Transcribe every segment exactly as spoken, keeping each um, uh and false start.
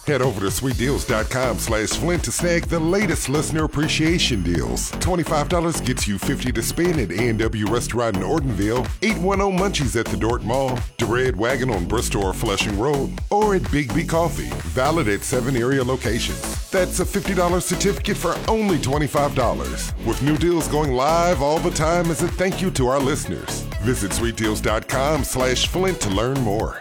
Head over to sweetdeals.com slash Flint to snag the latest listener appreciation deals. twenty-five dollars gets you fifty dollars to spend at A and W Restaurant in Ortonville, eight ten Munchies at the Dort Mall, the Red Wagon on Bristol or Flushing Road, or at Big B Coffee, valid at seven area locations. That's a fifty dollars certificate for only twenty-five dollars. With new deals going live all the time as a thank you to our listeners. Visit sweetdeals.com slash Flint to learn more.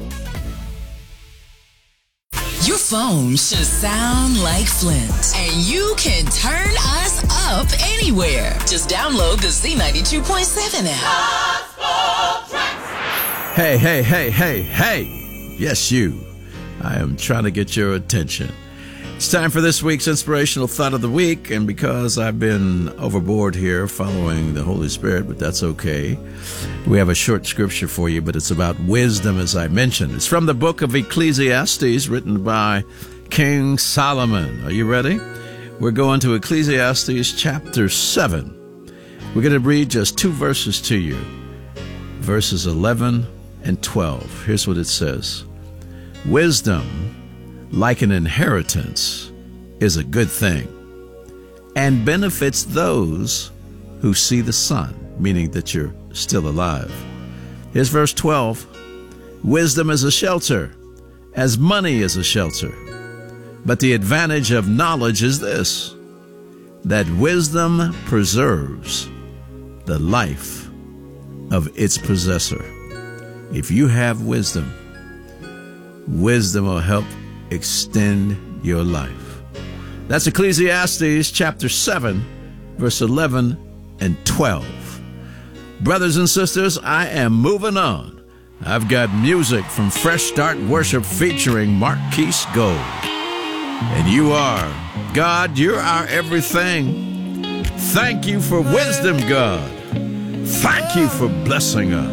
Your phone should sound like Flint, and you can turn us up anywhere. Just download the Z ninety-two point seven app. Hey, hey, hey, hey, hey. Yes, you. I am trying to get your attention. It's time for this week's Inspirational Thought of the Week, and because I've been overboard here following the Holy Spirit, but that's okay, we have a short scripture for you, but it's about wisdom, as I mentioned. It's from the book of Ecclesiastes, written by King Solomon. Are you ready? We're going to Ecclesiastes chapter seven. We're going to read just two verses to you, verses eleven and twelve. Here's what it says. Wisdom, like an inheritance, is a good thing and benefits those who see the sun, meaning that you're still alive. Here's verse twelve. Wisdom is a shelter, as money is a shelter. But the advantage of knowledge is this, that wisdom preserves the life of its possessor. If you have wisdom, wisdom will help extend your life. That's Ecclesiastes chapter seven, verse eleven and twelve. Brothers and sisters, I am moving on. I've got music from Fresh Start Worship featuring Marquise Gold. And you are, God, you're our everything. Thank you for wisdom, God. Thank you for blessing us.